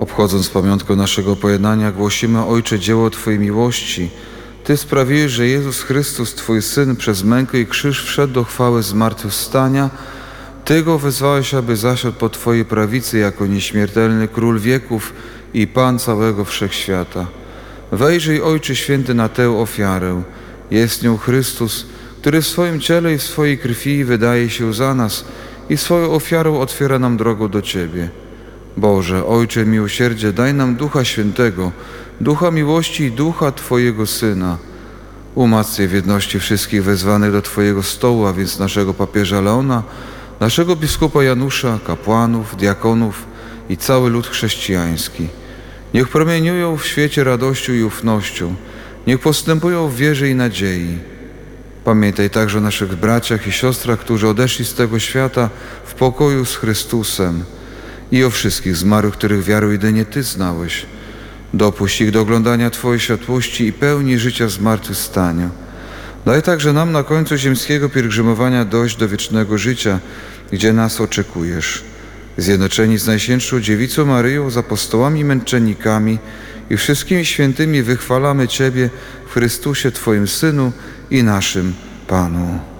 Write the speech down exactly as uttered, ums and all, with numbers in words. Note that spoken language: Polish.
Obchodząc pamiątkę naszego pojednania, głosimy: Ojcze, dzieło Twojej miłości. Ty sprawiłeś, że Jezus Chrystus, Twój Syn, przez mękę i krzyż wszedł do chwały zmartwychwstania. Ty Go wezwałeś, aby zasiadł po Twojej prawicy jako nieśmiertelny Król wieków i Pan całego wszechświata. Wejrzyj, Ojcze Święty, na tę ofiarę. Jest nią Chrystus, który w swoim ciele i w swojej krwi wydaje się za nas i swoją ofiarą otwiera nam drogę do Ciebie. Boże, Ojcze miłosierdzie, daj nam Ducha Świętego, Ducha miłości i Ducha Twojego Syna. Umacnij w jedności wszystkich wezwanych do Twojego stołu, a więc naszego papieża Leona, naszego biskupa Janusza, kapłanów, diakonów i cały lud chrześcijański. Niech promieniują w świecie radością i ufnością, niech postępują w wierze i nadziei. Pamiętaj także o naszych braciach i siostrach, którzy odeszli z tego świata w pokoju z Chrystusem, i o wszystkich zmarłych, których wiarą jedynie Ty znałeś. Dopuść ich do oglądania Twojej światłości i pełni życia zmartwychwstania. Daj także nam na końcu ziemskiego pielgrzymowania dojść do wiecznego życia, gdzie nas oczekujesz. Zjednoczeni z Najświętszą Dziewicą Maryją, z apostołami i męczennikami i wszystkimi świętymi wychwalamy Ciebie w Chrystusie, Twoim Synu i naszym Panu.